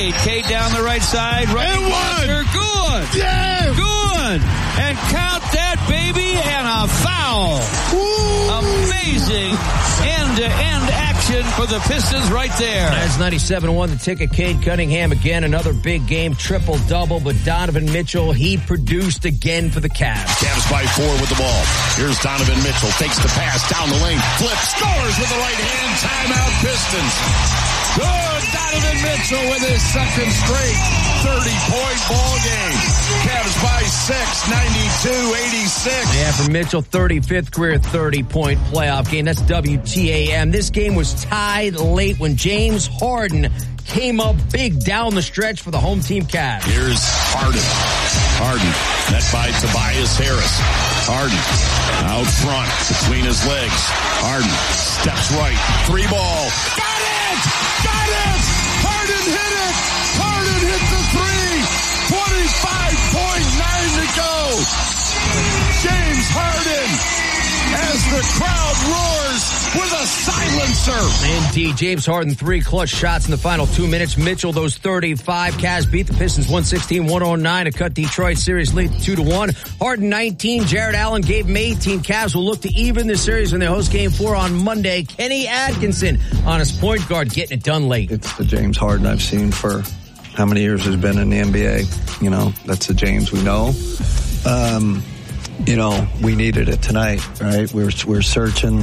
Cade. Cade down the right side. Right and one. Good. Yeah. Good. And count that, baby, and a foul. Ooh. Amazing end-to-end action for the Pistons right there. That's 97-1 the ticket. Cade Cunningham again, another big game, triple-double, but Donovan Mitchell, he produced again for the Cavs. Cavs by 4 with the ball. Here's Donovan Mitchell, takes the pass down the lane, flips, scores with the right hand, timeout Pistons. Good, Donovan Mitchell with his second straight 30-point ball game. Cavs by 6, 92-86. Yeah, for Mitchell, 35th career 30-point playoff game. That's WTAM. This game was tied late when James Harden came up big down the stretch for the home team Cavs. Here's Harden. Harden, met by Tobias Harris. Harden, out front, between his legs. Harden, steps right, 3 ball. Got it! Got it! Harden hit it! Harden hit the 3! 25.9 to go! James Harden, as the crowd roars with a silencer. Indeed, James Harden, 3 clutch shots in the final 2 minutes. Mitchell, those 35. Cavs beat the Pistons 116-109 to cut Detroit series lead 2-1. Harden 19. Jared Allen gave him 18. Cavs will look to even the series when they host Game 4 on Monday. Kenny Atkinson on his point guard, getting it done late. It's the James Harden I've seen for how many years has been in the NBA. You know, that's the James we know. You know, we needed it tonight, right? We're searching,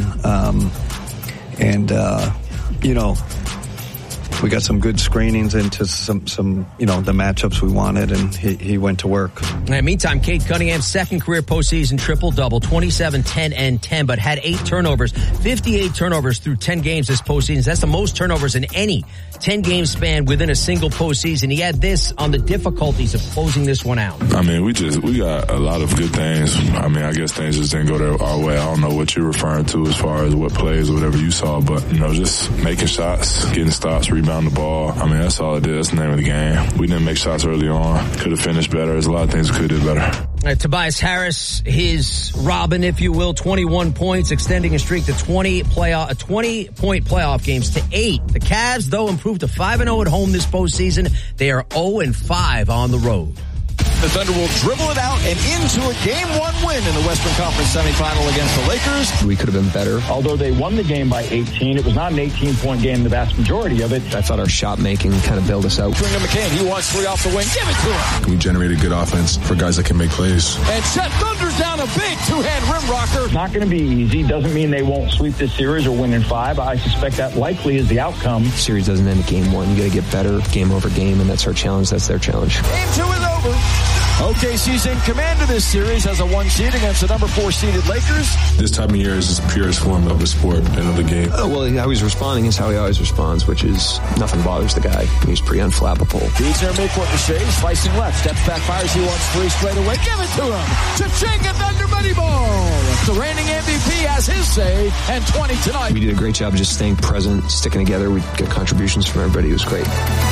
you know, we got some good screenings into some, you know, the matchups we wanted, and he went to work. And meantime, Cade Cunningham's second career postseason triple-double, 27, 10, and 10, but had 8 turnovers, 58 turnovers through 10 games this postseason. That's the most turnovers in any 10-game span within a single postseason. He had this on the difficulties of closing this one out. I mean, we got a lot of good things. I mean, I guess things just didn't go our way. I don't know what you're referring to as far as what plays or whatever you saw, but, you know, just making shots, getting stops, rebounding the ball. I mean, that's all it did. That's the name of the game. We didn't make shots early on. Could have finished better. There's a lot of things we could have did better. Tobias Harris, his Robin, if you will, 21 points, extending a streak to 20-point playoff games to 8. The Cavs, though, improved to 5-0 at home this postseason. They are 0-5 on the road. The Thunder will dribble it out and into a Game 1 win in the Western Conference semifinal against the Lakers. We could have been better. Although they won the game by 18, it was not an 18-point game, the vast majority of it. I thought our shot making kind of bailed us out. Tringham McCain, he wants 3 off the wing. Give it to him. We generated good offense for guys that can make plays. And Chet Thunder's down a big 2-hand rim rocker. It's not going to be easy. Doesn't mean they won't sweep this series or win in 5. I suspect that likely is the outcome. The series doesn't end at Game 1. You got to get better game over game, and that's our challenge. That's their challenge. Game 2 is over. OKC's in command of this series as a 1 seed against the number 4 seeded Lakers. This time of year is the purest form of the sport and of the game. Well, how he's responding is how he always responds, which is nothing bothers the guy. He's pretty unflappable. Feeds their midcourt to Shea, slicing left, steps back, fires, he wants 3 straight away. Give it to him. Chichinga Thunder Money Ball. The reigning MVP has his say, and 20 tonight. We did a great job of just staying present, sticking together. We got contributions from everybody. It was great.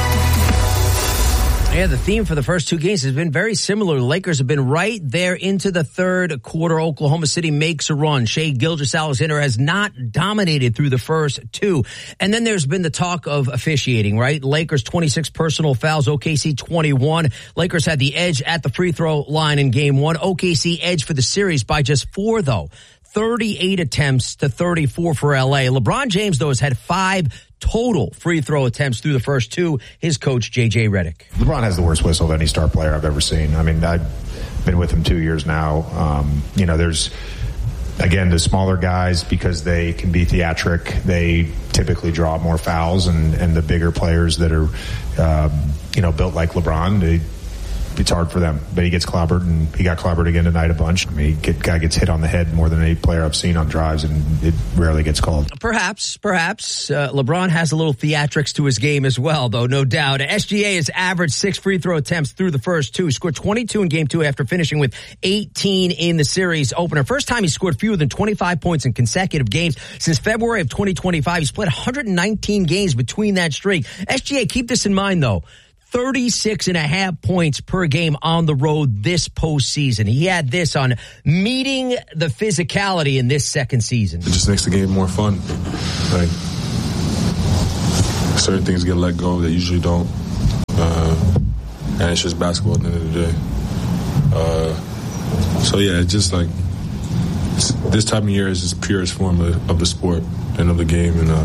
Yeah, the theme for the first 2 games has been very similar. The Lakers have been right there into the third quarter. Oklahoma City makes a run. Shai Gilgeous-Alexander has not dominated through the first 2. And then there's been the talk of officiating, right? Lakers 26 personal fouls, OKC 21. Lakers had the edge at the free throw line in game 1. OKC edge for the series by just 4, though. 38 attempts to 34 for LA. LeBron James, though, has had 5 total free throw attempts through the first 2. His coach, J.J. Redick. LeBron has the worst whistle of any star player I've ever seen. I mean, I've been with him 2 years now. You know, there's, again, the smaller guys, because they can be theatric, they typically draw more fouls, and the bigger players that are, you know, built like LeBron, it's hard for them, but he gets clobbered, and he got clobbered again tonight a bunch. I mean, guy gets hit on the head more than any player I've seen on drives, and it rarely gets called. Perhaps. LeBron has a little theatrics to his game as well, though, no doubt. SGA has averaged 6 free throw attempts through the first 2. Scored 22 in game 2 after finishing with 18 in the series opener. First time he scored fewer than 25 points in consecutive games since February of 2025. He's played 119 games between that streak. SGA, keep this in mind, though. 36.5 points per game on the road this postseason. He had this on meeting the physicality in this second season. It just makes the game more fun. Like, certain things get let go that usually don't. And it's just basketball at the end of the day. So yeah, it's just like this time of year is just the purest form of the sport and of the game, and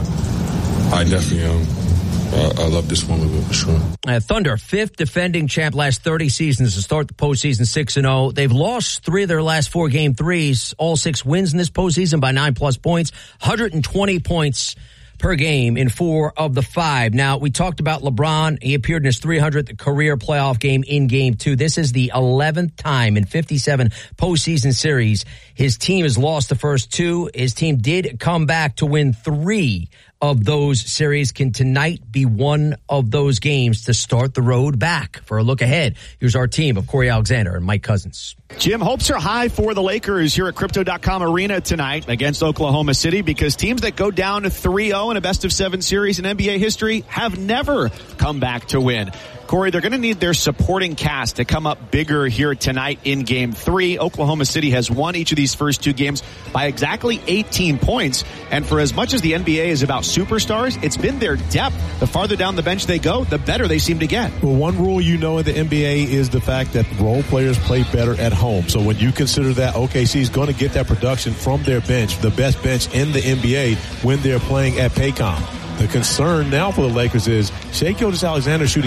I definitely I love this form of it for sure. Thunder, 5th defending champ, last 30 seasons to start the postseason 6-0. They've lost 3 of their last 4 game threes, all 6 wins in this postseason by 9+ points, 120 points per game in 4 of the 5. Now, we talked about LeBron. He appeared in his 300th career playoff game in Game 2. This is the 11th time in 57 postseason series his team has lost the first 2. His team did come back to win 3 of those series. Can tonight be one of those games to start the road back? For a look ahead, here's our team of Corey Alexander and Mike Cousins. Jim, hopes are high for the Lakers here at Crypto.com Arena tonight against Oklahoma City, because teams that go down to 3-0 in a best-of-7 series in NBA history have never come back to win. Corey, they're going to need their supporting cast to come up bigger here tonight in Game 3. Oklahoma City has won each of these first 2 games by exactly 18 points. And for as much as the NBA is about superstars, it's been their depth. The farther down the bench they go, the better they seem to get. Well, one rule you know in the NBA is the fact that role players play better at home. So when you consider that OKC is going to get that production from their bench, the best bench in the NBA, when they're playing at Paycom. The concern now for the Lakers is Shai Gilgeous-Alexander shooting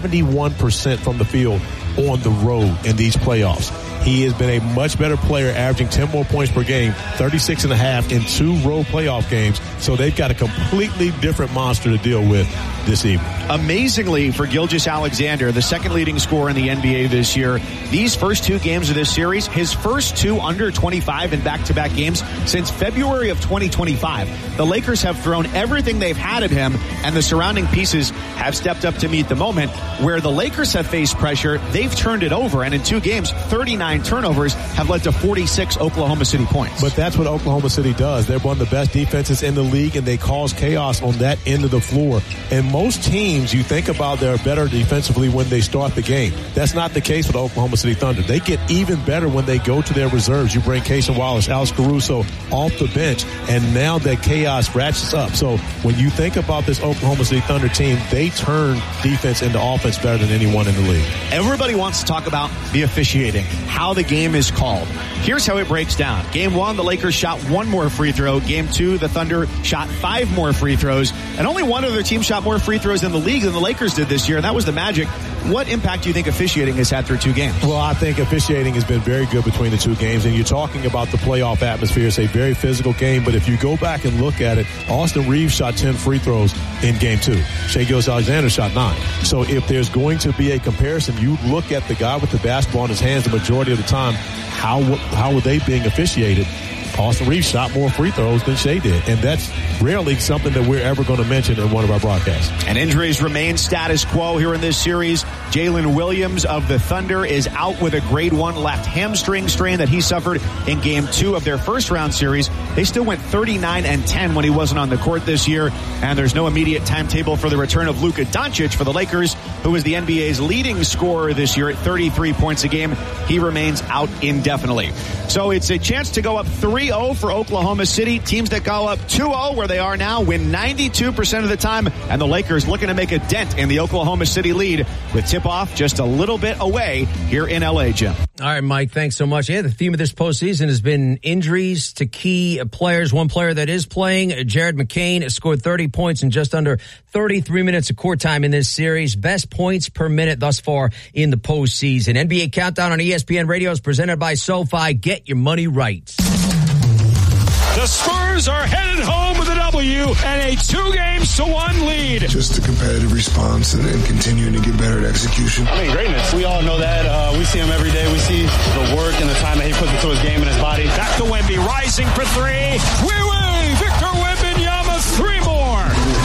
71% from the field on the road in these playoffs. He has been a much better player, averaging 10 more points per game, 36.5 in 2 road playoff games. So they've got a completely different monster to deal with this evening. Amazingly, for Gilgeous-Alexander, the second leading scorer in the NBA this year, these first 2 games of this series, his first 2 under 25 in back-to-back games since February of 2025. The Lakers have thrown everything they've had at him, and the surrounding pieces have stepped up to meet the moment. Where the Lakers have faced pressure, they've turned it over, and in 2 games, 39 turnovers have led to 46 Oklahoma City points. But that's what Oklahoma City does. They're one of the best defenses in the league, and they cause chaos on that end of the floor. And most teams, you think about, they're better defensively when they start the game. That's not the case with Oklahoma City Thunder. They get even better when they go to their reserves. You bring Cason Wallace, Alex Caruso off the bench, and now that chaos ratchets up. So when you think about this Oklahoma City Thunder team, they turn defense into offense better than anyone in the league. Everybody wants to talk about the officiating, how the game is called. Here's how it breaks down. Game 1, the Lakers shot 1 more free throw. Game 2, the Thunder shot 5 more free throws. And only one other team shot more free throws in the league than the Lakers did this year, and that was the Magic. What impact do you think officiating has had through 2 games? Well, I think officiating has been very good between the 2 games, and you're talking about the playoff atmosphere. It's a very physical game, but if you go back and look at it, Austin Reeves shot 10 free throws in Game 2. Shai Gilgeous-Alexander shot 9. So if there's going to be a comparison, you look at the guy with the basketball in his hands the majority of the time, how are they being officiated? Austin Reeves shot more free throws than Shai did, and that's rarely something that we're ever going to mention in one of our broadcasts. And injuries remain status quo here in this series. Jalen Williams of the Thunder is out with a grade 1 left hamstring strain that he suffered in Game 2 of their first round series. They still went 39-10 when he wasn't on the court this year, and there's no immediate timetable for the return of Luka Doncic for the Lakers, who is the NBA's leading scorer this year at 33 points a game. He remains out indefinitely. So it's a chance to go up 3-0 for Oklahoma City. Teams that go up 2-0 where they are now win 92% of the time, and the Lakers looking to make a dent in the Oklahoma City lead with tip-off just a little bit away here in L.A., Jim. All right, Mike, thanks so much. Yeah, the theme of this postseason has been injuries to key players. One player that is playing, Jared McCain, scored 30 points in just under 33 minutes of court time in this series. Best points per minute thus far in the postseason. NBA Countdown on ESPN Radio is presented by SoFi. Get your money right. The Spurs are headed home with a W and a 2-1 lead. Just a competitive response and continuing to get better at execution. I mean, greatness. We all know that. We see him every day. We see the work and the time that he puts into his game and his body. Back to Wemby, rising for 3. Victor Wembanyama, 3 more.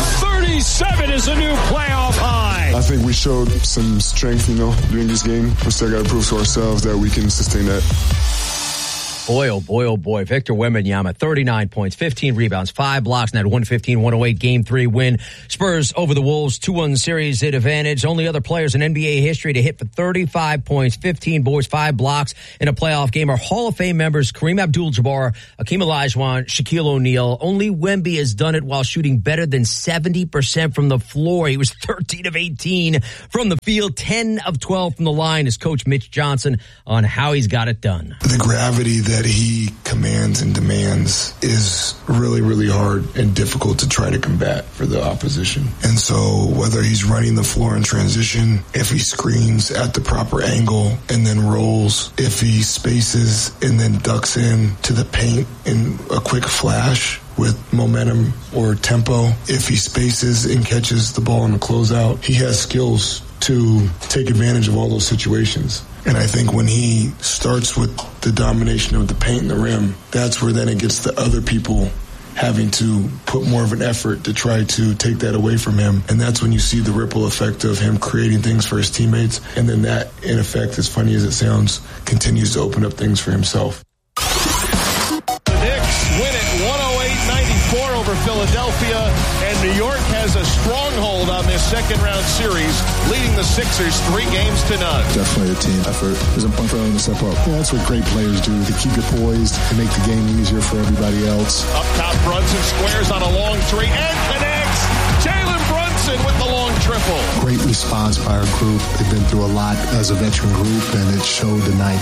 37 is a new playoff high. I think we showed some strength, during this game. We still got to prove to ourselves that we can sustain that. Boy, oh boy, oh boy. Victor Wembanyama, 39 points, 15 rebounds, 5 blocks, and that 115-108 Game 3 win. Spurs over the Wolves, 2-1 series advantage. Only other players in NBA history to hit for 35 points, 15 boards, 5 blocks in a playoff game are Hall of Fame members Kareem Abdul-Jabbar, Hakeem Olajuwon, Shaquille O'Neal. Only Wemby has done it while shooting better than 70% from the floor. He was 13 of 18 from the field, 10 of 12 from the line. His coach Mitch Johnson on how he's got it done. The gravity that he commands and demands is really, really hard and difficult to try to combat for the opposition. And so whether he's running the floor in transition, if he screens at the proper angle and then rolls, if he spaces and then ducks in to the paint in a quick flash with momentum or tempo, if he spaces and catches the ball in the closeout, he has skills to take advantage of all those situations. And I think when he starts with the domination of the paint and the rim, that's where then it gets the other people having to put more of an effort to try to take that away from him. And that's when you see the ripple effect of him creating things for his teammates. And then that, in effect, as funny as it sounds, continues to open up things for himself. The Knicks win it 108-94 over Philadelphia, and New York has a stronghold on this second-round series, leading the Sixers 3-0. Definitely a team effort. There's a point for everyone to step up. Yeah, that's what great players do. They keep you poised and make the game easier for everybody else. Up top, Brunson squares on a long three and connects. Jalen Brunson with the long triple. Great response by our group. They've been through a lot as a veteran group, and it showed tonight.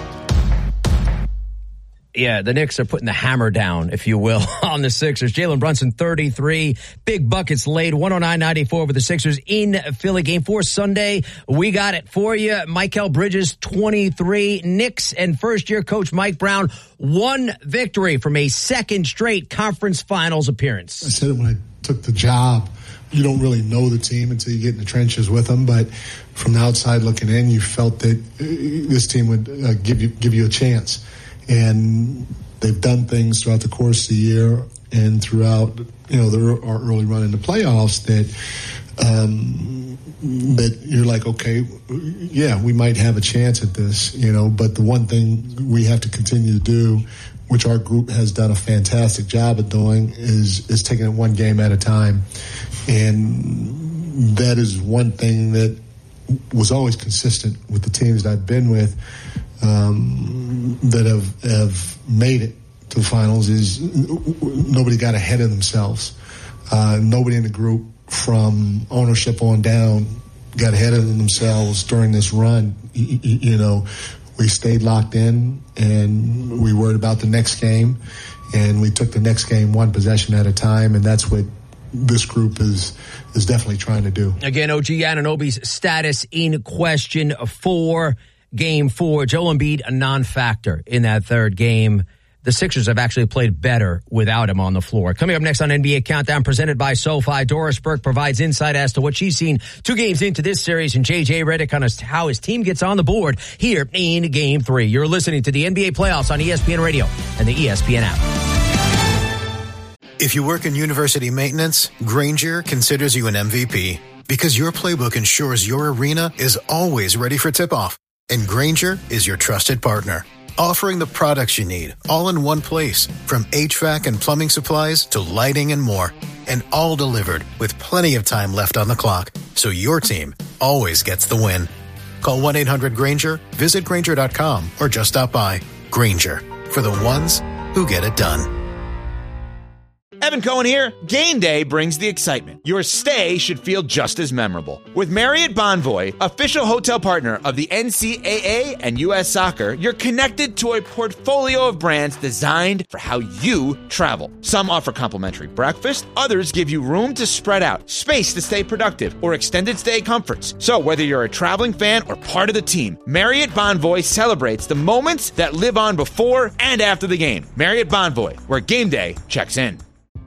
Yeah, the Knicks are putting the hammer down, if you will, on the Sixers. Jalen Brunson, 33. Big buckets laid, 109-94 over the Sixers in Philly. Game 4 Sunday. We got it for you. Mikal Bridges, 23. Knicks and first-year coach Mike Brown, 1 victory from a second straight conference finals appearance. I said it when I took the job. You don't really know the team until you get in the trenches with them, but from the outside looking in, you felt that this team would give you a chance. And they've done things throughout the course of the year and throughout, our early run in the playoffs that you're like, okay, yeah, we might have a chance at this, but the one thing we have to continue to do, which our group has done a fantastic job of doing, is taking it one game at a time. And that is one thing that was always consistent with the teams that I've been with, that have made it to the finals, is nobody got ahead of themselves. Nobody in the group from ownership on down got ahead of themselves during this run. We stayed locked in and we worried about the next game, and we took the next game one possession at a time, and that's what this group is definitely trying to do. Again, OG Anunoby's status in question for Game 4. Joel Embiid, a non-factor in that third game. The Sixers have actually played better without him on the floor. Coming up next on NBA Countdown, presented by SoFi, Doris Burke provides insight as to what she's seen 2 games into this series, and JJ Redick on how his team gets on the board here in Game 3. You're listening to the NBA playoffs on ESPN Radio and the ESPN app. If you work in university maintenance, Grainger considers you an MVP because your playbook ensures your arena is always ready for tip-off. And Grainger is your trusted partner, offering the products you need all in one place, from HVAC and plumbing supplies to lighting and more, and all delivered with plenty of time left on the clock, so your team always gets the win. Call 1-800-GRAINGER, visit Grainger.com, or just stop by. Grainger, for the ones who get it done. Evan Cohen here. Game day brings the excitement. Your stay should feel just as memorable. With Marriott Bonvoy, official hotel partner of the NCAA and U.S. Soccer, you're connected to a portfolio of brands designed for how you travel. Some offer complimentary breakfast, others give you room to spread out, space to stay productive, or extended stay comforts. So whether you're a traveling fan or part of the team, Marriott Bonvoy celebrates the moments that live on before and after the game. Marriott Bonvoy, where game day checks in.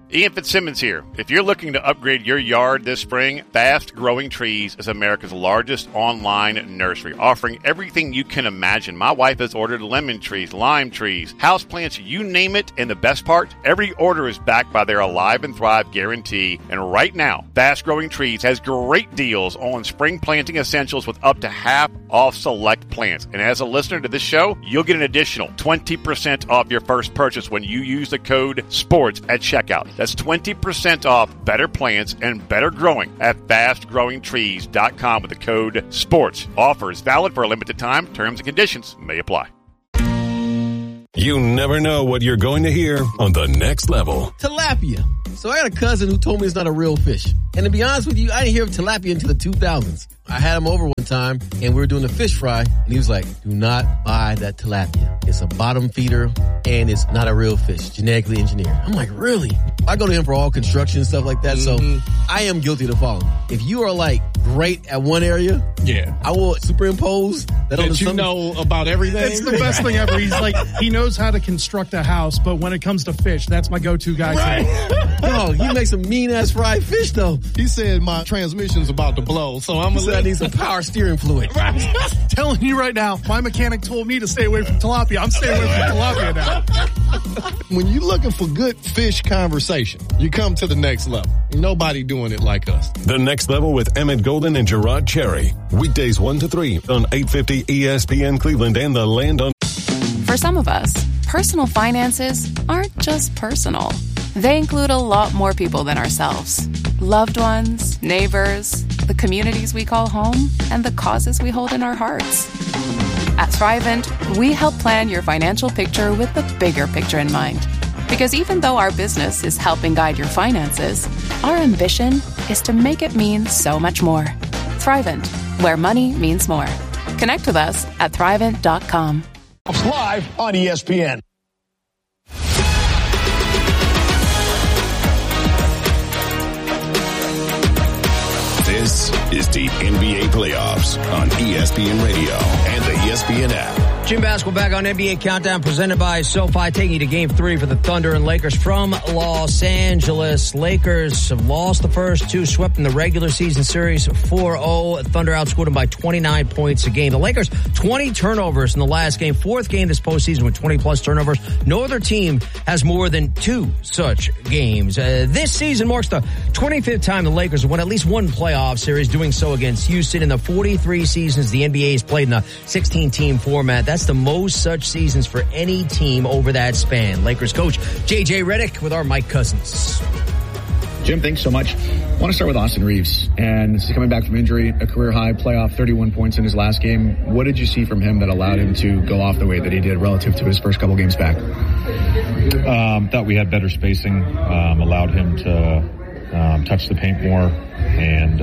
Ian Fitzsimmons here. If you're looking to upgrade your yard this spring, Fast Growing Trees is America's largest online nursery, offering everything you can imagine. My wife has ordered lemon trees, lime trees, houseplants, you name it. And the best part, every order is backed by their Alive and Thrive guarantee. And right now, Fast Growing Trees has great deals on spring planting essentials with up to half off select plants. And as a listener to this show, you'll get an additional 20% off your first purchase when you use the code SPORTS at checkout. That's 20% off better plants and better growing at fastgrowingtrees.com with the code SPORTS. Offer is valid for a limited time. Terms and conditions may apply. You never know what you're going to hear on The Next Level. Tilapia. So I got a cousin who told me it's not a real fish. And to be honest with you, I didn't hear of tilapia until the 2000s. I had him over one time, and we were doing a fish fry, and he was like, do not buy that tilapia. It's a bottom feeder, and it's not a real fish, genetically engineered. I'm like, really? I go to him for all construction and stuff like that, so I am guilty to follow him. If you are, like, great at one area, I will superimpose that on you know about everything. It's the best thing ever. He's like, he knows how to construct a house, but when it comes to fish, that's my go-to guy. Right. No, he makes some mean-ass fried fish, though. He said my transmission's about to blow, so I'm going to I need some power steering fluid. Telling you right now, my mechanic told me to stay away from tilapia. I'm staying away from tilapia now. When you're looking for good fish conversation, you come to The Next Level. Nobody doing it like us. The Next Level with Emmett Golden and Gerard Cherry. Weekdays 1 to 3 on 850 ESPN Cleveland and The Land on. For some of us, personal finances aren't just personal. They include a lot more people than ourselves. Loved ones, neighbors, the communities we call home, and the causes we hold in our hearts. At Thrivent, we help plan your financial picture with the bigger picture in mind. Because even though our business is helping guide your finances, our ambition is to make it mean so much more. Thrivent, where money means more. Connect with us at Thrivent.com. Live on ESPN. This is the NBA playoffs on ESPN Radio and the ESPN app. Jim Basketball back on NBA Countdown, presented by SoFi, taking you to Game 3 for the Thunder and Lakers from Los Angeles. Lakers have lost the first two, swept in the regular season series 4-0. Thunder outscored them by 29 points a game. The Lakers, 20 turnovers in the last game, fourth game this postseason with 20-plus turnovers. No other team has more than two such games. This season marks the 25th time the Lakers have won at least one playoff series, doing so against Houston in the 43 seasons the NBA has played in a 16-team format. That's the most such seasons for any team over that span. Lakers coach J.J. Redick with our Mike Cousins. Jim, thanks so much. I want to start with Austin Reeves. And this is coming back from injury, a career-high playoff, 31 points in his last game. What did you see from him that allowed him to go off the way that he did relative to his first couple games back? Thought we had better spacing, allowed him to touch the paint more. And,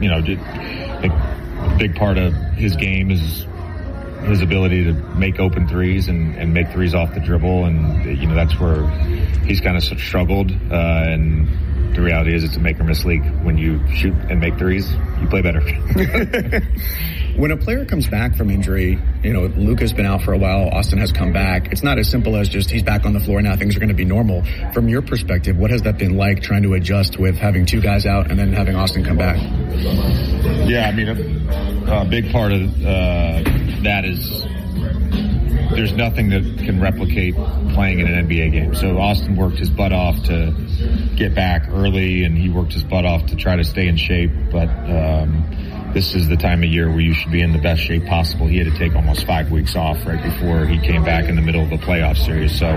a big part of his game is his ability to make open threes and make threes off the dribble. And, that's where he's kind of struggled. And the reality is it's a make or miss league. When you shoot and make threes, you play better. When a player comes back from injury, Luka's been out for a while, Austin has come back. It's not as simple as just he's back on the floor now, things are going to be normal. From your perspective, what has that been like trying to adjust with having two guys out and then having Austin come back? Yeah, a big part of that is there's nothing that can replicate playing in an NBA game. So Austin worked his butt off to get back early, and he worked his butt off to try to stay in shape, but this is the time of year where you should be in the best shape possible. He had to take almost 5 weeks off right before he came back in the middle of the playoff series. So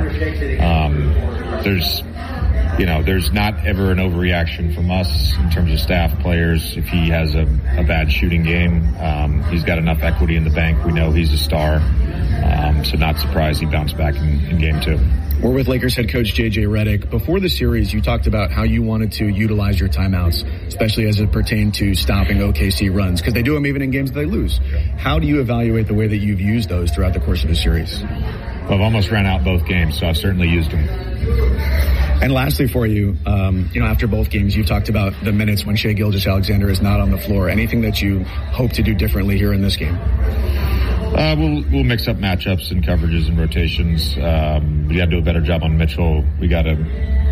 there's not ever an overreaction from us in terms of staff players. If he has a bad shooting game, he's got enough equity in the bank. We know he's a star. So not surprised he bounced back in game 2. We're with Lakers head coach J.J. Redick. Before the series, you talked about how you wanted to utilize your timeouts, especially as it pertained to stopping OKC runs, because they do them even in games that they lose. How do you evaluate the way that you've used those throughout the course of the series? Well, I've almost ran out both games, so I've certainly used them. And lastly for you, after both games, you talked about the minutes when Shai Gilgeous-Alexander is not on the floor. Anything that you hope to do differently here in this game? We'll mix up matchups and coverages and rotations. We got to do a better job on Mitchell. We got to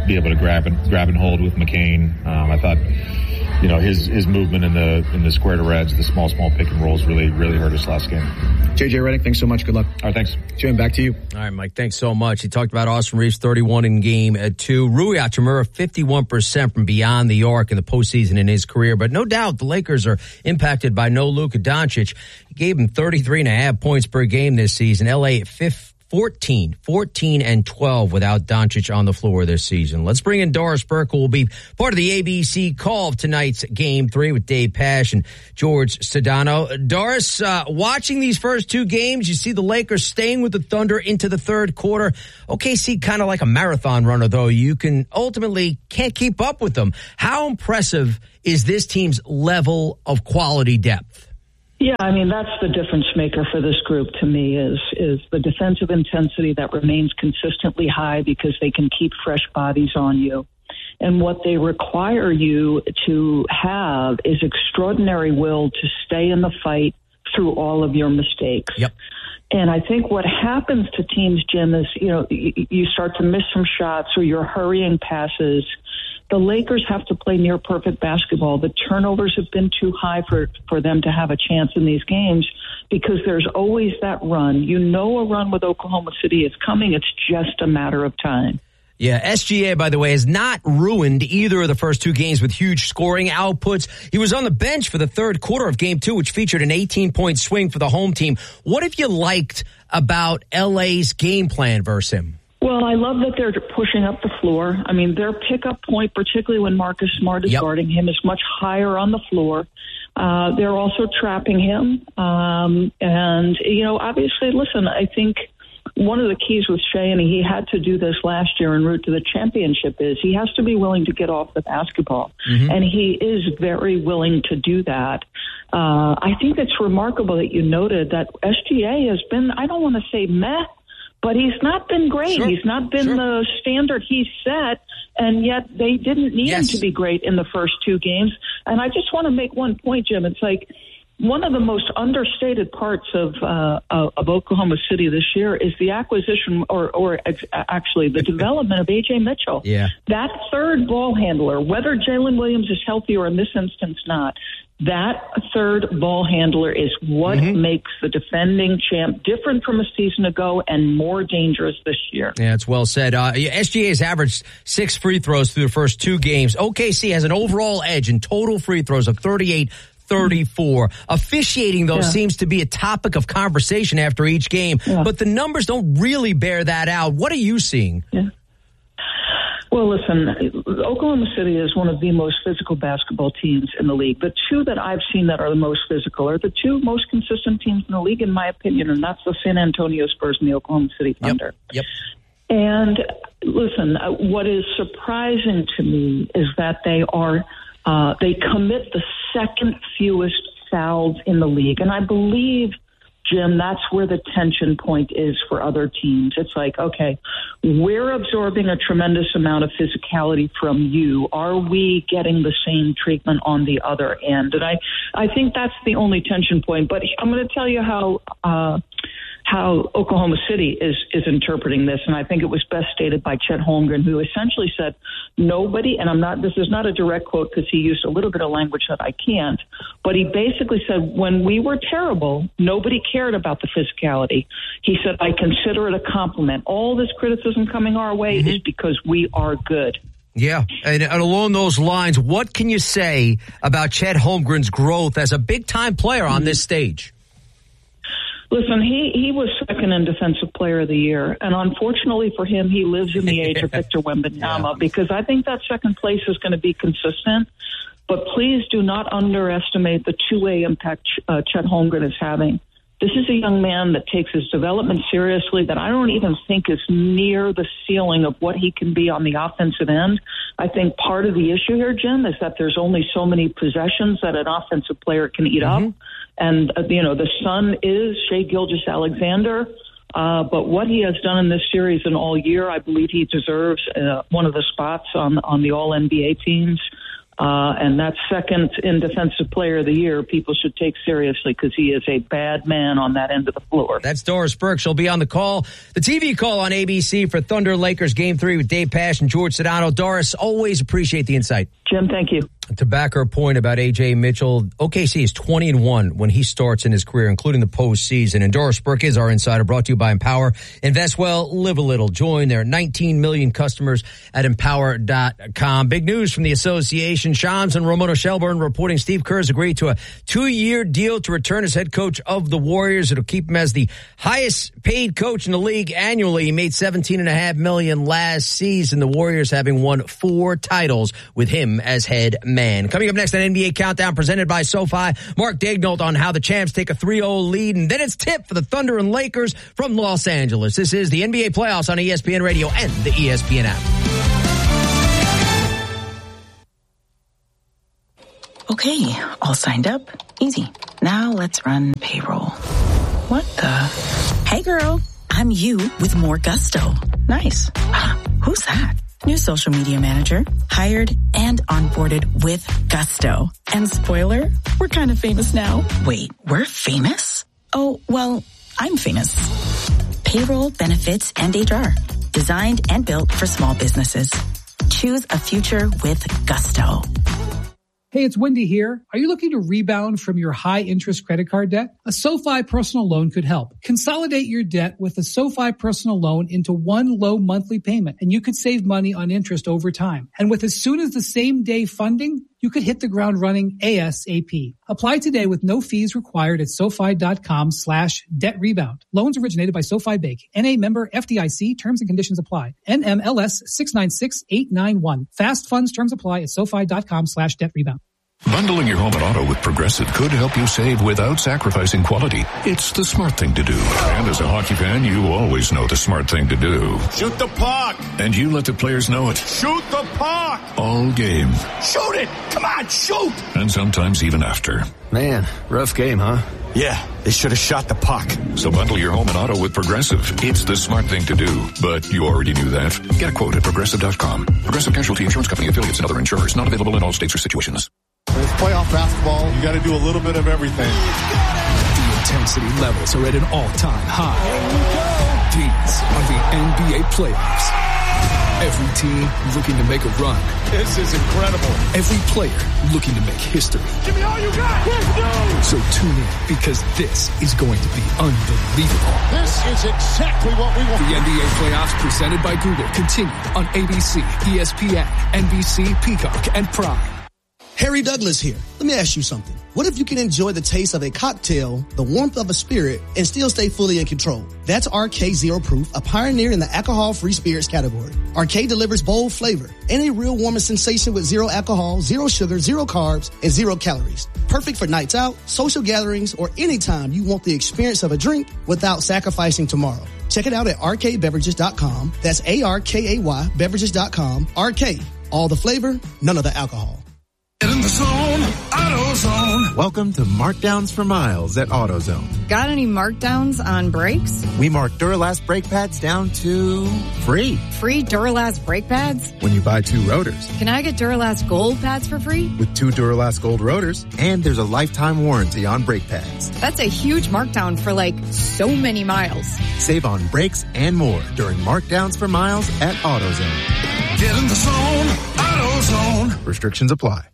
be able to grab and hold with McCain. I thought, his movement in the square to reds, the small pick and rolls really hurt us last game. JJ Redick, thanks so much. Good luck. All right, thanks. Jim, back to you. All right, Mike, thanks so much. He talked about Austin Reeves, 31 in game 2. Rui Hachimura, 51% from beyond the arc in the postseason in his career. But no doubt the Lakers are impacted by no Luka Doncic. He gave him 33.5 points per game this season. LA at 14 and 12 without Doncic on the floor this season. Let's bring in Doris Burke, who will be part of the ABC call of tonight's Game 3 with Dave Pasch and George Sedano. Doris, watching these first 2 games, you see the Lakers staying with the Thunder into the third quarter. OKC kind of like a marathon runner, though. You can't keep up with them. How impressive is this team's level of quality depth? Yeah, I mean, that's the difference maker for this group to me is the defensive intensity that remains consistently high because they can keep fresh bodies on you. And what they require you to have is extraordinary will to stay in the fight through all of your mistakes. Yep. And I think what happens to teams, Jim, is, you start to miss some shots or you're hurrying passes. The Lakers have to play near perfect basketball. The turnovers have been too high for them to have a chance in these games because there's always that run. A run with Oklahoma City is coming. It's just a matter of time. Yeah, SGA, by the way, has not ruined either of the first 2 games with huge scoring outputs. He was on the bench for the third quarter of Game 2, which featured an 18-point swing for the home team. What have you liked about LA's game plan versus him? Well, I love that they're pushing up the floor. I mean, their pickup point, particularly when Marcus Smart is guarding him, is much higher on the floor. They're also trapping him. Obviously, listen, I think one of the keys with Shea, and he had to do this last year en route to the championship, is he has to be willing to get off the basketball. Mm-hmm. And he is very willing to do that. I think it's remarkable that you noted that SGA has been, I don't want to say meh, but he's not been great. Sure. He's not been the standard he's set, and yet they didn't need him to be great in the first 2 games. And I just want to make one point, Jim. It's like one of the most understated parts of Oklahoma City this year is the acquisition or actually the development of A.J. Mitchell. Yeah. That third ball handler, whether Jalen Williams is healthy or in this instance not, that third ball handler is what makes the defending champ different from a season ago and more dangerous this year. Yeah, it's well said. SGA has averaged 6 free throws through the first 2 games. OKC has an overall edge in total free throws of 38-34. Officiating, though, seems to be a topic of conversation after each game, but the numbers don't really bear that out. What are you seeing? Yeah. Well, listen, Oklahoma City is one of the most physical basketball teams in the league. The 2 that I've seen that are the most physical are the 2 most consistent teams in the league, in my opinion, and that's the San Antonio Spurs and the Oklahoma City Thunder. Yep. And listen, what is surprising to me is that they commit the second fewest fouls in the league. And I believe, Jim, that's where the tension point is for other teams. It's like, okay, we're absorbing a tremendous amount of physicality from you. Are we getting the same treatment on the other end? And I think that's the only tension point. But I'm going to tell you how Oklahoma City is interpreting this, and I think it was best stated by Chet Holmgren, who essentially said, nobody, and this is not a direct quote because he used a little bit of language that I can't, but he basically said, when we were terrible, nobody cared about the physicality. He said, I consider it a compliment. All this criticism coming our way is because we are good. Yeah, and along those lines, what can you say about Chet Holmgren's growth as a big-time player on this stage? Listen, he was second in Defensive Player of the Year, and unfortunately for him, he lives in the age of Victor Wembanyama because I think that second place is going to be consistent. But please do not underestimate the two-way impact Chet Holmgren is having. This is a young man that takes his development seriously, that I don't even think is near the ceiling of what he can be on the offensive end. I think part of the issue here, Jim, is that there's only so many possessions that an offensive player can eat up. And, the son is Shai Gilgeous-Alexander. But what he has done in this series and all year, I believe he deserves one of the spots on the All-NBA teams. And that second in Defensive Player of the Year, people should take seriously because he is a bad man on that end of the floor. That's Doris Burke. She'll be on the call, the TV call on ABC for Thunder Lakers Game 3 with Dave Pasch and George Sedano. Doris, always appreciate the insight. Jim, thank you. To back her point about A.J. Mitchell, OKC is 20-1 when he starts in his career, including the postseason. And Doris Burke is our insider, brought to you by Empower. Invest well, live a little. Join their 19 million customers at Empower.com. Big news from the association. Shams and Ramona Shelburne reporting Steve Kerr has agreed to a 2-year deal to return as head coach of the Warriors. It'll keep him as the highest paid coach in the league annually. He made $17.5 million last season. The Warriors having won 4 titles with him as head man. Coming up next on NBA Countdown presented by SoFi, Mark Daignault on how the champs take a 3-0 lead, and then it's tip for the Thunder and Lakers from Los Angeles. This is the NBA playoffs on ESPN Radio and the ESPN app. Okay, all signed up. Easy. Now let's run payroll. What the? Hey girl, I'm you with more gusto. Nice. Who's that? New social media manager, hired and onboarded with gusto. And spoiler, we're kind of famous now. Wait, we're famous? Oh, well, I'm famous. Payroll, benefits, and HR. Designed and built for small businesses. Choose a future with gusto. Hey, it's Wendy here. Are you looking to rebound from your high-interest credit card debt? A SoFi personal loan could help. Consolidate your debt with a SoFi personal loan into one low monthly payment, and you could save money on interest over time. And with as soon as the same day funding, you could hit the ground running ASAP. Apply today with no fees required at SoFi.com/debt rebound. Loans originated by SoFi Bank. NA member FDIC. Terms and conditions apply. NMLS 696891. Fast funds terms apply at SoFi.com/debt rebound. Bundling your home and auto with Progressive could help you save without sacrificing quality. It's the smart thing to do. And as a hockey fan, you always know the smart thing to do. Shoot the puck! And you let the players know it. Shoot the puck! All game. Shoot it! Come on, shoot! And sometimes even after. Man, rough game, huh? Yeah, they should have shot the puck. So bundle your home and auto with Progressive. It's the smart thing to do. But you already knew that. Get a quote at Progressive.com. Progressive Casualty Insurance Company affiliates and other insurers. Not available in all states or situations. When it's playoff basketball, you got to do a little bit of everything. The intensity levels are at an all-time high. These are the NBA playoffs. Every team looking to make a run. This is incredible. Every player looking to make history. Give me all you got. Let's go. So tune in because this is going to be unbelievable. This is exactly what we want. The NBA playoffs presented by Google continue on ABC, ESPN, NBC, Peacock, and Prime. Harry Douglas here. Let me ask you something. What if you can enjoy the taste of a cocktail, the warmth of a spirit, and still stay fully in control? That's RK Zero Proof, a pioneer in the alcohol-free spirits category. RK delivers bold flavor and a real warming sensation with 0 alcohol, 0 sugar, 0 carbs, and 0 calories. Perfect for nights out, social gatherings, or anytime you want the experience of a drink without sacrificing tomorrow. Check it out at rkbeverages.com. That's ARKAY beverages.com. RK, all the flavor, none of the alcohol. In the zone, AutoZone. Welcome to Markdowns for Miles at AutoZone. Got any markdowns on brakes? We mark Duralast brake pads down to free. Free Duralast brake pads? When you buy 2 rotors. Can I get Duralast Gold pads for free? With 2 Duralast Gold rotors, and there's a lifetime warranty on brake pads. That's a huge markdown for so many miles. Save on brakes and more during Markdowns for Miles at AutoZone. Get in the zone, AutoZone. Restrictions apply.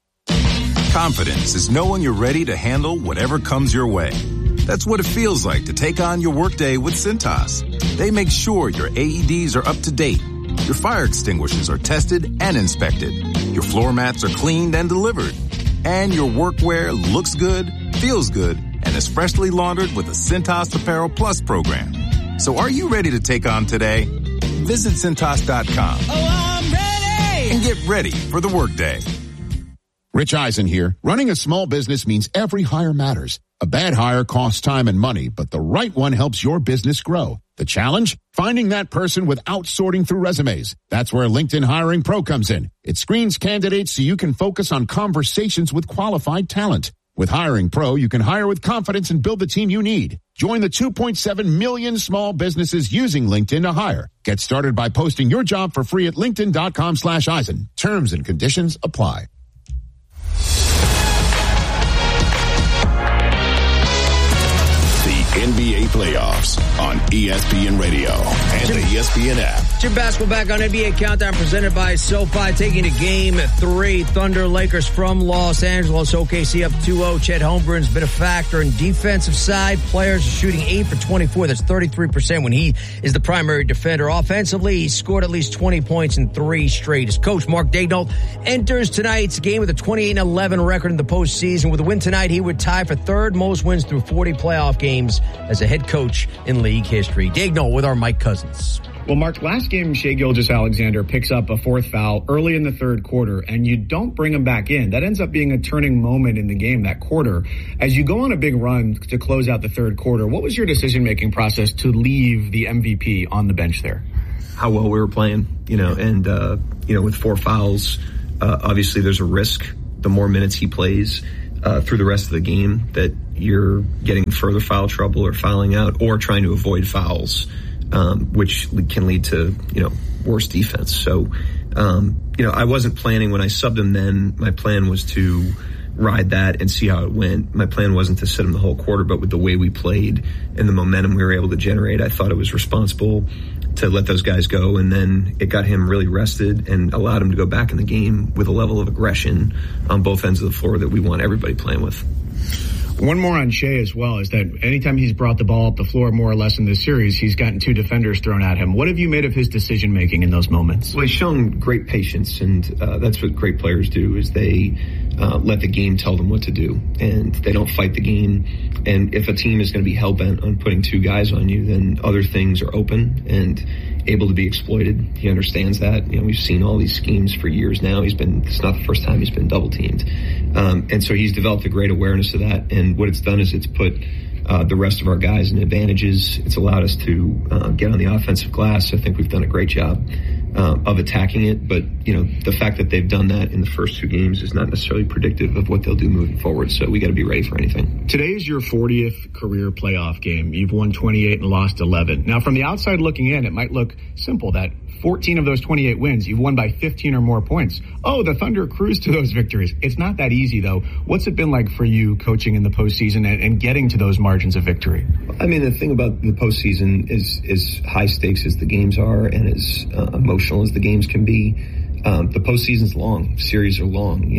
Confidence is knowing you're ready to handle whatever comes your way. That's what it feels like to take on your workday with Cintas. They make sure your AEDs are up to date, your fire extinguishers are tested and inspected, your floor mats are cleaned and delivered, and your workwear looks good, feels good, and is freshly laundered with the Cintas Apparel Plus program. So are you ready to take on today? Visit Cintas.com. Oh, I'm ready! And get ready for the workday. Rich Eisen here. Running a small business means every hire matters. A bad hire costs time and money, but the right one helps your business grow. The challenge? Finding that person without sorting through resumes. That's where LinkedIn Hiring Pro comes in. It screens candidates so you can focus on conversations with qualified talent. With Hiring Pro, you can hire with confidence and build the team you need. Join the 2.7 million small businesses using LinkedIn to hire. Get started by posting your job for free at linkedin.com/Eisen. Terms and conditions apply. NBA playoffs on ESPN Radio and the ESPN app. Jim Basketball back on NBA Countdown presented by SoFi, taking to Game 3. Thunder Lakers from Los Angeles. OKC up 2-0. Chet Holmgren's been a factor in defensive side. Players are shooting 8 for 24. That's 33% when he is the primary defender. Offensively, he scored at least 20 points in 3 straight. His coach, Mark Daigneault, enters tonight's game with a 28-11 record in the postseason. With a win tonight, he would tie for third most wins through 40 playoff games as a head coach in league history. Daigneault with our Mike Cousins. Well, Mark, last game, Shai Gilgeous-Alexander picks up a 4th foul early in the 3rd quarter, and you don't bring him back in. That ends up being a turning moment in the game, that quarter. As you go on a big run to close out the 3rd quarter, what was your decision-making process to leave the MVP on the bench there? How well we were playing, and with 4 fouls, obviously there's a risk. The more minutes he plays through the rest of the game, that you're getting further foul trouble or fouling out or trying to avoid fouls. Which can lead to, worse defense. So, I wasn't planning when I subbed him then. My plan was to ride that and see how it went. My plan wasn't to sit him the whole quarter, but with the way we played and the momentum we were able to generate, I thought it was responsible to let those guys go. And then it got him really rested and allowed him to go back in the game with a level of aggression on both ends of the floor that we want everybody playing with. One more on Shai as well is that anytime he's brought the ball up the floor more or less in this series, he's gotten 2 defenders thrown at him. What have you made of his decision-making in those moments? Well, he's shown great patience, and that's what great players do, is they let the game tell them what to do, and they don't fight the game. And if a team is going to be hell-bent on putting 2 guys on you, then other things are open and able to be exploited. He understands that. We've seen all these schemes for years now. It's not the first time he's been double-teamed. And so he's developed a great awareness of that. And what it's done is it's put the rest of our guys in advantages. It's allowed us to get on the offensive glass. I think we've done a great job of attacking it. But, the fact that they've done that in the first 2 games is not necessarily predictive of what they'll do moving forward. So we got to be ready for anything. Today is your 40th career playoff game. You've won 28 and lost 11. Now, from the outside looking in, it might look simple that 14 of those 28 wins, you've won by 15 or more points. Oh, the Thunder cruised to those victories. It's not that easy, though. What's it been like for you coaching in the postseason and getting to those margins of victory? I mean, the thing about the postseason is as high stakes as the games are and as emotional as the games can be. The postseason's long. Series are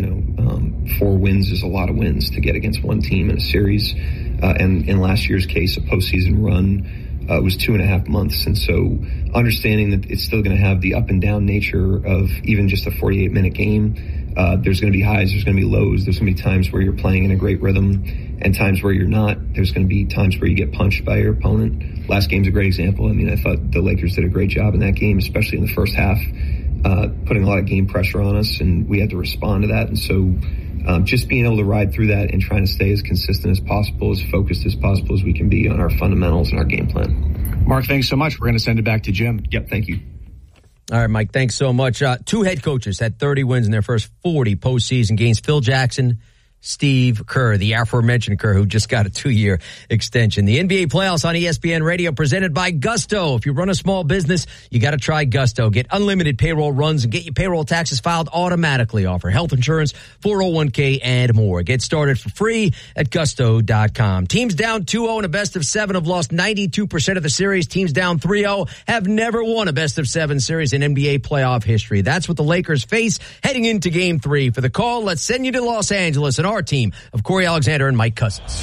long. 4 wins is a lot of wins to get against one team in a series. And in last year's case, a postseason run was 2.5 months. And so understanding that it's still going to have the up and down nature of even just a 48-minute game, there's going to be highs, there's going to be lows, there's going to be times where you're playing in a great rhythm and times where you're not. There's going to be times where you get punched by your opponent. Last game's a great example. I mean, I thought the Lakers did a great job in that game, especially in the first half, putting a lot of game pressure on us, and we had to respond to that. And so just being able to ride through that and trying to stay as consistent as possible, as focused as possible as we can be on our fundamentals and our game plan. Mark, thanks so much. We're going to send it back to Jim. Yep, thank you. All right, Mike, thanks so much. 2 head coaches had 30 wins in their first 40 postseason games. Phil Jackson, Steve Kerr, the aforementioned Kerr, who just got a 2-year extension. The NBA playoffs on ESPN Radio presented by Gusto. If you run a small business, you got to try Gusto. Get unlimited payroll runs and get your payroll taxes filed automatically. Offer health insurance, 401k, and more. Get started for free at gusto.com. Teams down 2-0 in a best of 7 have lost 92% of the series. Teams down 3-0 have never won a best of 7 series in NBA playoff history. That's what the Lakers face heading into Game 3. For the call, let's send you to Los Angeles and our team of Corey Alexander and Mike Cousins.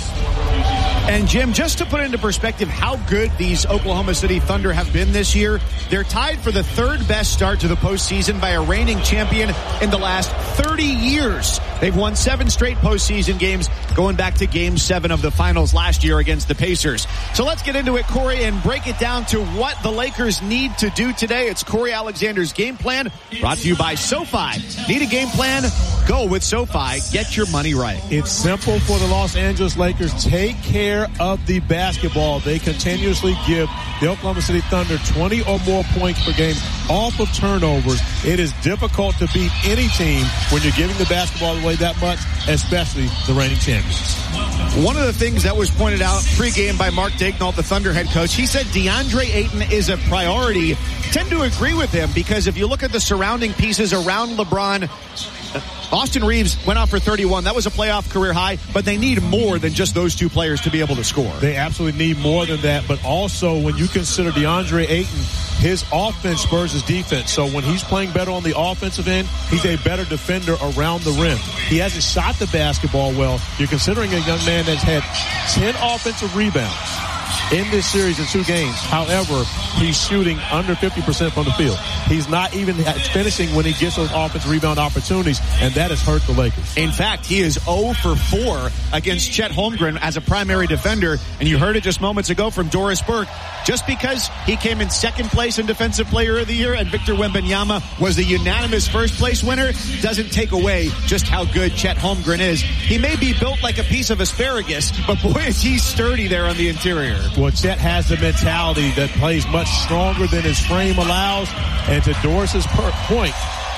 And Jim, just to put into perspective how good these Oklahoma City Thunder have been this year, they're tied for the 3rd best start to the postseason by a reigning champion in the last 30 years. They've won 7 straight postseason games, going back to Game 7 of the finals last year against the Pacers. So let's get into it, Corey, and break it down to what the Lakers need to do today. It's Corey Alexander's game plan, brought to you by SoFi. Need a game plan? Go with SoFi. Get your money right. It's simple for the Los Angeles Lakers. Take care of the basketball. They continuously give the Oklahoma City Thunder 20 or more points per game off of turnovers. It is difficult to beat any team when you're giving the basketball away that much, especially the reigning champions. One of the things that was pointed out pregame by Mark Daigneault, the Thunder head coach, he said DeAndre Ayton is a priority. Tend to agree with him because if you look at the surrounding pieces around LeBron, Austin Reeves went off for 31. That was a playoff career high, but they need more than just those two players to be able to score. They absolutely need more than that, but also when you consider DeAndre Ayton, his offense spurs his defense. So when he's playing better on the offensive end, he's a better defender around the rim. He hasn't shot the basketball well. You're considering a young man that's had 10 offensive rebounds in this series in 2 games. However, he's shooting under 50% from the field. He's not even finishing when he gets those offensive rebound opportunities, and that has hurt the Lakers. In fact, he is 0 for 4 against Chet Holmgren as a primary defender, and you heard it just moments ago from Doris Burke. Just because he came in second place in Defensive Player of the Year and Victor Wembanyama was the unanimous first place winner doesn't take away just how good Chet Holmgren is. He may be built like a piece of asparagus, but boy is he sturdy there on the interior. Well, Chet has the mentality that plays much stronger than his frame allows, and to Doris's point,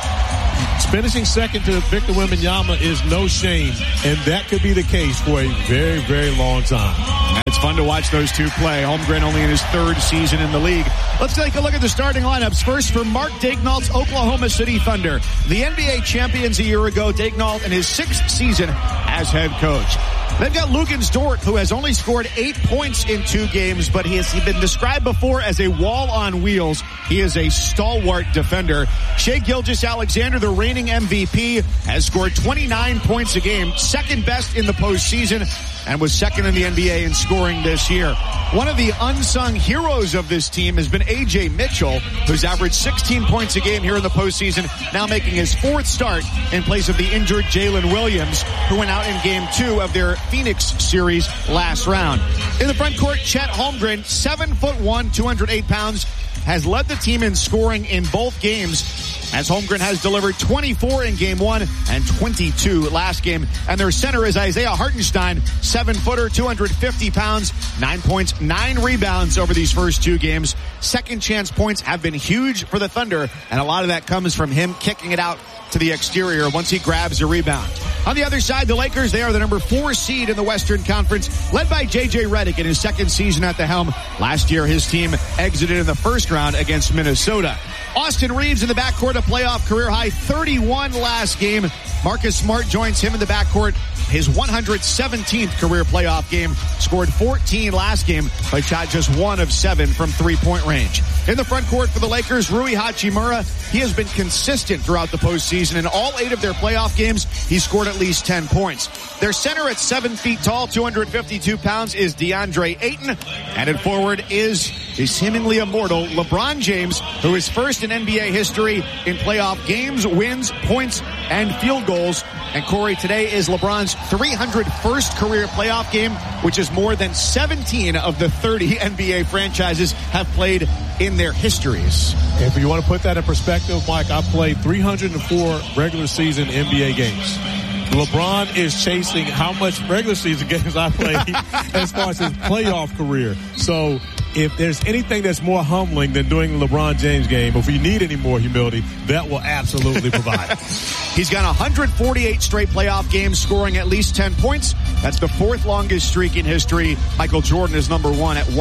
finishing second to Victor Wembanyama is no shame, and that could be the case for a very, very long time. It's fun to watch those two play. Holmgren only in his 3rd season in the league. Let's take a look at the starting lineups. First, for Mark Daignault's Oklahoma City Thunder. The NBA champions a year ago, Daignault in his 6th season as head coach. They've got Luguentz Dort, who has only scored 8 points in 2 games, but he's been described before as a wall on wheels. He is a stalwart defender. Shai Gilgeous-Alexander, the reigning MVP, has scored 29 points a game, second best in the postseason, and was second in the NBA in scoring this year. One of the unsung heroes of this team has been A.J. Mitchell, who's averaged 16 points a game here in the postseason, now making his 4th start in place of the injured Jalen Williams, who went out in Game 2 of their Phoenix series last round. In the front court, Chet Holmgren, 7'1", 208 pounds, has led the team in scoring in both games, as Holmgren has delivered 24 in Game 1 and 22 last game. And their center is Isaiah Hartenstein, 7-footer, 250 pounds, 9 points, 9 rebounds over these first 2 games. Second chance points have been huge for the Thunder, and a lot of that comes from him kicking it out to the exterior once he grabs a rebound. On the other side, the Lakers, they are the number 4 seed in the Western Conference, led by J.J. Redick in his 2nd season at the helm. Last year, his team exited in the first round against Minnesota. Austin Reeves in the backcourt, a playoff career-high 31 last game. Marcus Smart joins him in the backcourt, his 117th career playoff game, scored 14 last game, but shot just 1 of 7 from three-point range. In the front court for the Lakers, Rui Hachimura, he has been consistent throughout the postseason. In all 8 of their playoff games, he scored at least 10 points. Their center at 7 feet tall, 252 pounds, is DeAndre Ayton. And at forward is the seemingly immortal LeBron James, who is first in NBA history in playoff games, wins, points, and field goals. And Corey, today is LeBron's 301st career playoff game, which is more than 17 of the 30 NBA franchises have played in their histories. If you want to put that in perspective, Mike, I played 304 regular season NBA games. LeBron is chasing how much regular season games I played as far as his playoff career. So if there's anything that's more humbling than doing the LeBron James game, if you need any more humility, that will absolutely provide. He's got 148 straight playoff games scoring at least 10 points. That's the 4th longest streak in history. Michael Jordan is number 1 at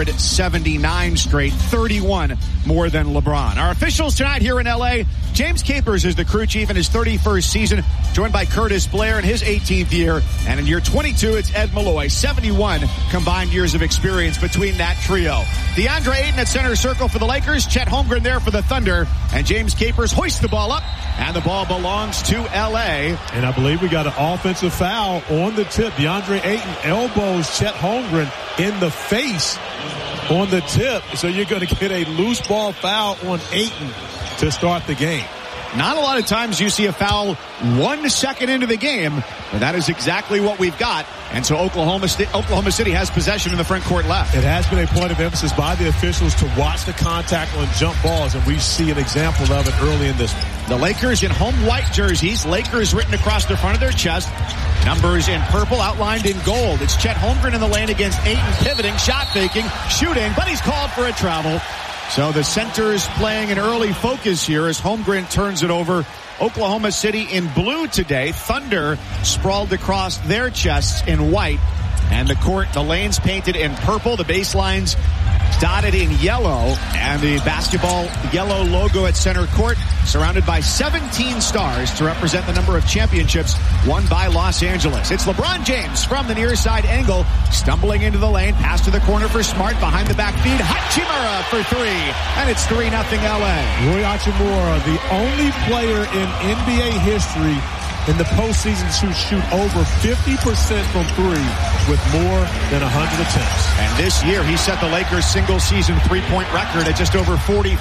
179 straight, 31 more than LeBron. Our officials tonight here in L.A., James Capers is the crew chief in his 31st season, joined by Curtis Blair in his 18th year. And in year 22, it's Ed Malloy, 71 combined years of experience between that trio. DeAndre Ayton at center circle for the Lakers, Chet Holmgren there for the Thunder, and James Capers hoists the ball up, and the ball belongs to L.A. And I believe we got an offensive foul on the tip. DeAndre Ayton elbows Chet Holmgren in the face on the tip, so you're going to get a loose ball foul on Ayton to start the game. Not a lot of times you see a foul 1 second into the game, but that is exactly what we've got. And so Oklahoma City has possession in the front court left. It has been a point of emphasis by the officials to watch the contact on jump balls, and we see an example of it early in this one. The Lakers in home white jerseys, Lakers written across the front of their chest, numbers in purple outlined in gold. It's Chet Holmgren in the lane against Ayton, pivoting, shot faking, shooting, but he's called for a travel. So the center's playing an early focus here as Holmgren turns it over. Oklahoma City in blue today. Thunder sprawled across their chests in white. And the court, the lanes painted in purple. The baselines dotted in yellow, and the basketball yellow logo at center court, surrounded by 17 stars to represent the number of championships won by Los Angeles. It's LeBron James from the near side angle, stumbling into the lane, pass to the corner for Smart, behind the back feed, Hachimura for three, and it's 3-0 LA. Rui Hachimura, the only player in NBA history in the postseason to shoot over 50% from three with more than 100 attempts. And this year, he set the Lakers' single-season three-point record at just over 44%.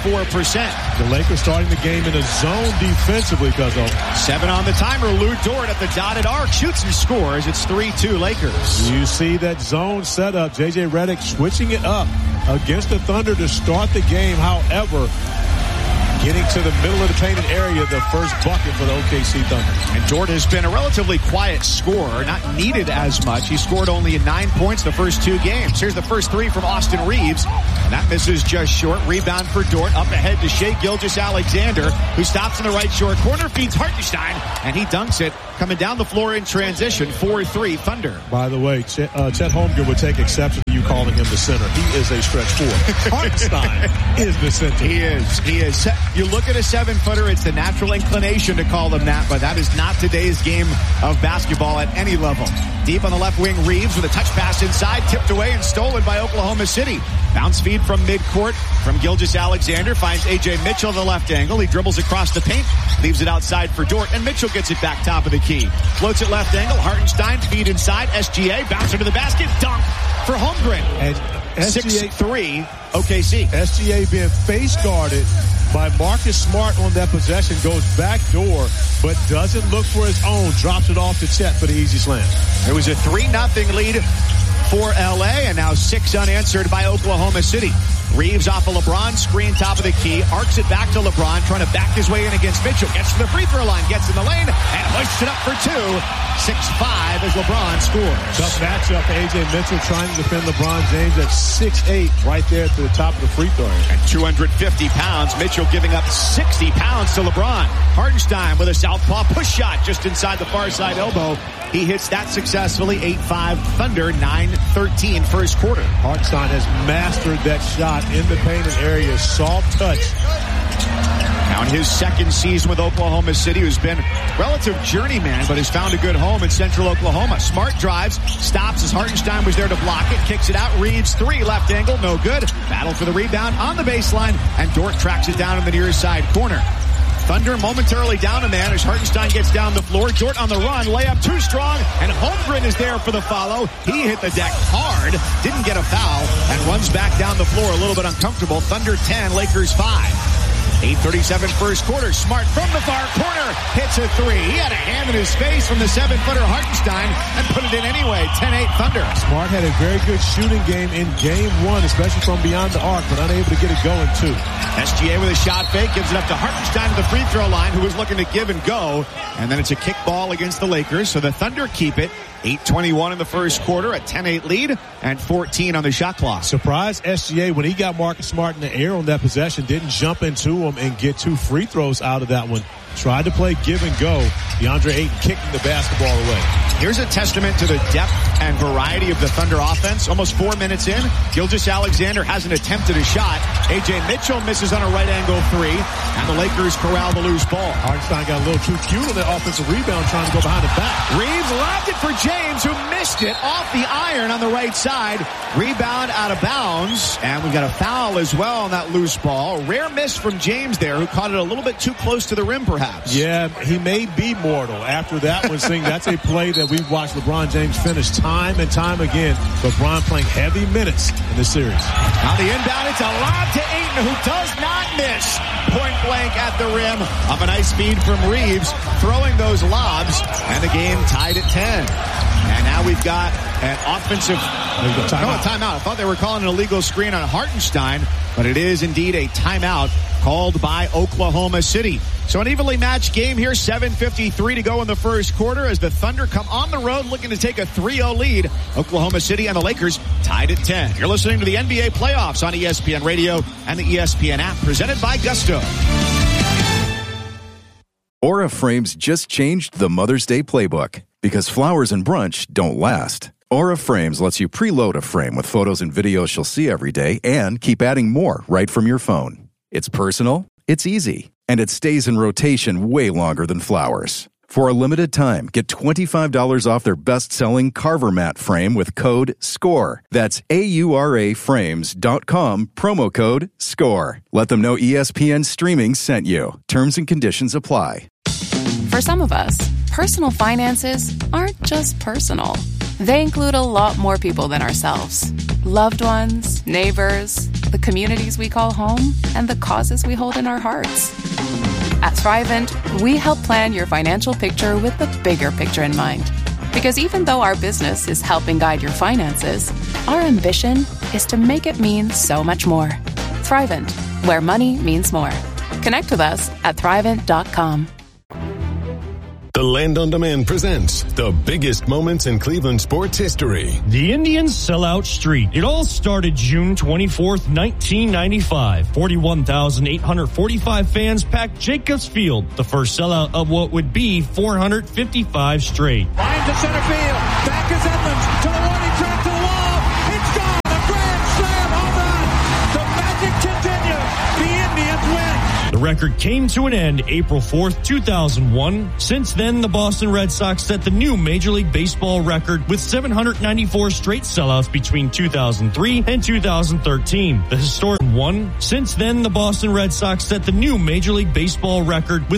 The Lakers starting the game in a zone defensively, Cuzzo. 7 on the timer. Lou Dort at the dotted arc shoots and scores. It's 3-2 Lakers. You see that zone setup. J.J. Redick switching it up against the Thunder to start the game. However, getting to the middle of the painted area, the first bucket for the OKC Thunder. And Dort has been a relatively quiet scorer, not needed as much. He scored only 9 points the first 2 games. Here's the first three from Austin Reeves, and that misses just short. Rebound for Dort, up ahead to Shai Gilgeous-Alexander, who stops in the right short corner, feeds Hartenstein, and he dunks it, coming down the floor in transition. 4-3 Thunder. By the way, Chet Holmgren would take exception to you calling him the center. He is a stretch four. Hartenstein is the center. He is. You look at a 7-footer, it's the natural inclination to call him that, but that is not today's game of basketball at any level. Deep on the left wing, Reeves with a touch pass inside, tipped away and stolen by Oklahoma City. Bounce feed from midcourt from Gilgeous-Alexander, finds A.J. Mitchell in the left angle. He dribbles across the paint, leaves it outside for Dort, and Mitchell gets it back top of the key. Floats it left angle, Hartenstein, feed inside, SGA, bouncer to the basket, dunk for Holmgren. And SGA, 6-3 OKC. SGA being face guarded by Marcus Smart on that possession, goes back door, but doesn't look for his own, drops it off to Chet for the easy slam. It was a 3-0 lead for LA, and now 6 unanswered by Oklahoma City. Reeves off a LeBron screen, top of the key, arcs it back to LeBron, trying to back his way in against Mitchell, gets to the free throw line, gets in the lane, and hoists it up for 2. 6-5 as LeBron scores. Tough matchup for A.J. Mitchell trying to defend LeBron James at 6'8", right there to the top of the free throw. And 250 pounds, Mitchell giving up 60 pounds to LeBron. Hartenstein with a southpaw push shot just inside the far side elbow. He hits that successfully. 8-5 Thunder, 9-13 first quarter. Hartenstein has mastered that shot in the painted area. Soft touch. Now in his second season with Oklahoma City, who's been relative journeyman, but has found a good home in central Oklahoma. Smart drives, stops as Hartenstein was there to block it, kicks it out, Reeves 3, left angle, no good. Battle for the rebound on the baseline, and Dort tracks it down in the near side corner. Thunder momentarily down a man as Hartenstein gets down the floor. Dort on the run, layup too strong, and Holmgren is there for the follow. He hit the deck hard, didn't get a foul, and runs back down the floor a little bit uncomfortable. Thunder 10, Lakers 5. 8:37 first quarter. Smart from the far corner hits a 3. He had a hand in his face from the 7-footer Hartenstein and put it in anyway. 10-8 Thunder. Smart had a very good shooting game in game 1, especially from beyond the arc, but unable to get it going too. SGA with a shot fake, gives it up to Hartenstein to the free throw line, who was looking to give and go. And then it's a kick ball against the Lakers, so the Thunder keep it. 8:21 in the first quarter, a 10-8 lead, and 14 on the shot clock. Surprised SGA when he got Marcus Smart in the air on that possession, didn't jump into him and get 2 free throws out of that one. Tried to play give and go. DeAndre Ayton kicking the basketball away. Here's a testament to the depth and variety of the Thunder offense. Almost 4 minutes in, Gilgeous-Alexander hasn't attempted a shot. A.J. Mitchell misses on a right angle 3, and the Lakers corral the loose ball. Hartenstein got a little too cute on that offensive rebound, trying to go behind the back. Reeves lobbed it for James, who missed it off the iron on the right side. Rebound out of bounds, and we got a foul as well on that loose ball. Rare miss from James there, who caught it a little bit too close to the rim, perhaps. Yeah, he may be mortal. After that one, seeing that's a play that we've watched LeBron James finish time and time again. LeBron playing heavy minutes in this series. On the inbound, it's a lob to Ayton, who does not miss. Point blank at the rim. Up a nice feed from Reeves, throwing those lobs, and the game tied at 10. And now we've got an offensive timeout. I thought they were calling an illegal screen on Hartenstein, but it is indeed a timeout called by Oklahoma City. So an evenly matched game here, 7:53 to go in the first quarter as the Thunder come on the road looking to take a 3-0 lead. Oklahoma City and the Lakers tied at 10. You're listening to the NBA playoffs on ESPN Radio and the ESPN app, presented by Gusto. Aura Frames just changed the Mother's Day playbook because flowers and brunch don't last. Aura Frames lets you preload a frame with photos and videos she'll see every day and keep adding more right from your phone. It's personal, it's easy, and it stays in rotation way longer than flowers. For a limited time, get $25 off their best-selling Carver Mat frame with code SCORE. That's AURAFrames.com, promo code SCORE. Let them know ESPN Streaming sent you. Terms and conditions apply. For some of us, personal finances aren't just personal. They include a lot more people than ourselves. Loved ones, neighbors, the communities we call home, and the causes we hold in our hearts. At Thrivent, we help plan your financial picture with the bigger picture in mind. Because even though our business is helping guide your finances, our ambition is to make it mean so much more. Thrivent, where money means more. Connect with us at Thrivent.com. The Land on Demand presents the biggest moments in Cleveland sports history. The Indians sell out street. It all started June 24th, 1995. 41,845 fans packed Jacobs Field, the first sellout of what would be 455 straight. Line to center field. Back is Edmonds to the warning track to the wall. It's gone. A grand slam home run. The magic continues. The Indians win. The record came to an end April 4th, 2001. Since then, the Boston Red Sox set the new Major League Baseball record with 794 straight sellouts between 2003 and 2013. The historic one. Since then, the Boston Red Sox set the new Major League Baseball record with